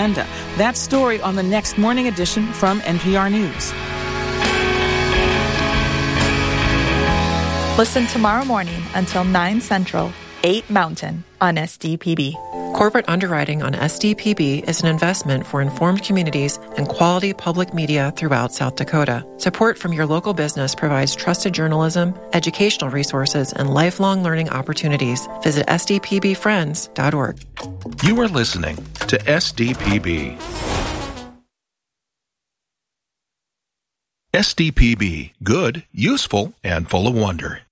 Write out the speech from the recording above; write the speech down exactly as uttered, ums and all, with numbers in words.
agenda. That story on the next morning edition from N P R News. Listen tomorrow morning until nine Central, eight Mountain on S D P B. Corporate underwriting on S D P B is an investment for informed communities and quality public media throughout South Dakota. Support from your local business provides trusted journalism, educational resources, and lifelong learning opportunities. Visit S D P B friends dot org. You are listening to S D P B. S D P B, good, useful, and full of wonder.